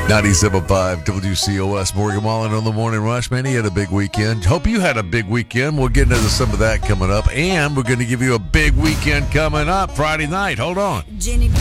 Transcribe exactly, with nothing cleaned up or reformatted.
ninety-seven point five W C O S. Morgan Wallen on the Morning Rush. Man, he had a big weekend. Hope you had a big weekend. We'll get into some of that coming up. And we're going to give you a big weekend coming up Friday night. Hold on. Jenny